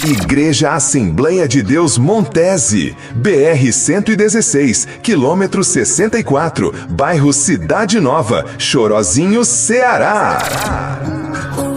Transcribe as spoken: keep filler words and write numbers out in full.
Igreja Assembleia de Deus Montese, B R cento e dezesseis, quilômetro sessenta e quatro, bairro Cidade Nova, Chorozinho, Ceará.